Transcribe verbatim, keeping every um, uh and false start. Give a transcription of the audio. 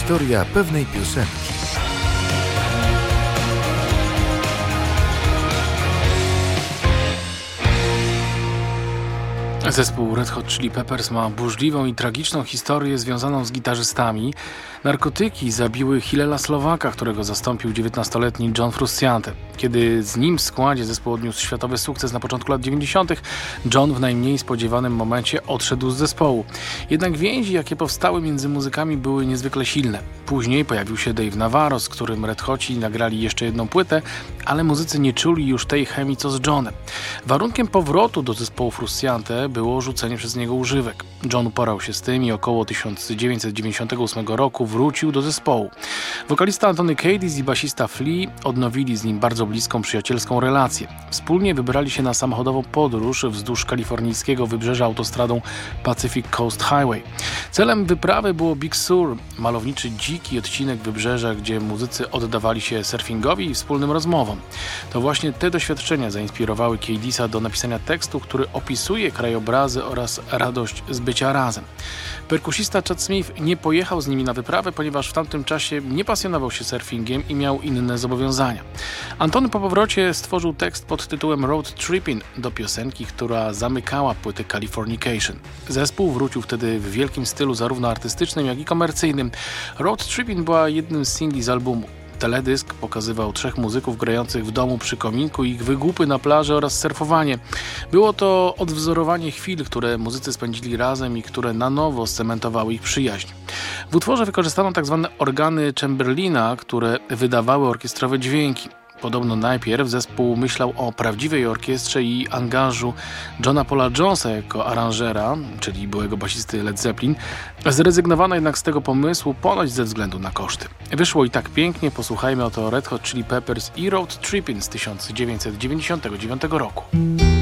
Historia pewnej piosenki. Zespół Red Hot Chili Peppers ma burzliwą i tragiczną historię związaną z gitarzystami. Narkotyki zabiły Hillela Slovaka, którego zastąpił dziewiętnastoletni John Frusciante. Kiedy z nim w składzie zespół odniósł światowy sukces na początku lat dziewięćdziesiątych, John w najmniej spodziewanym momencie odszedł z zespołu. Jednak więzi, jakie powstały między muzykami, były niezwykle silne. Później pojawił się Dave Navarro, z którym Red Hoci nagrali jeszcze jedną płytę, ale muzycy nie czuli już tej chemii co z Johnem. Warunkiem powrotu do zespołu Frusciante było rzucenie przez niego używek. John uporał się z tym i około tysiąc dziewięćset dziewięćdziesiątego ósmego roku wrócił do zespołu. Wokalista Antony Kiedis i basista Flea odnowili z nim bardzo bliską przyjacielską relację. Wspólnie wybrali się na samochodową podróż wzdłuż kalifornijskiego wybrzeża autostradą Pacific Coast Highway. Celem wyprawy było Big Sur, malowniczy dziki odcinek wybrzeża, gdzie muzycy oddawali się surfingowi i wspólnym rozmowom. To właśnie te doświadczenia zainspirowały Kiedisa do napisania tekstu, który opisuje krajobrazy oraz radość z bycia razem. Perkusista Chad Smith nie pojechał z nimi na wyprawę, ponieważ w tamtym czasie nie pasjonował się surfingiem i miał inne zobowiązania. Antony po powrocie stworzył tekst pod tytułem Road Trippin' do piosenki, która zamykała płytę Californication. Zespół wrócił wtedy w wielkim stylu zarówno artystycznym, jak i komercyjnym. Road Trippin' była jednym z singli z albumu. Teledysk pokazywał trzech muzyków grających w domu przy kominku, ich wygłupy na plaży oraz surfowanie. Było to odwzorowanie chwil, które muzycy spędzili razem i które na nowo scementowały ich przyjaźń. W utworze wykorzystano tzw. organy Chamberlina, które wydawały orkiestrowe dźwięki. Podobno najpierw zespół myślał o prawdziwej orkiestrze i angażu Johna Paula Jonesa jako aranżera, czyli byłego basisty Led Zeppelin. Zrezygnowano jednak z tego pomysłu, ponoć ze względu na koszty. Wyszło i tak pięknie, posłuchajmy oto Red Hot Chili Peppers i Road Trippin' z tysiąc dziewięćset dziewięćdziesiątego dziewiątego roku.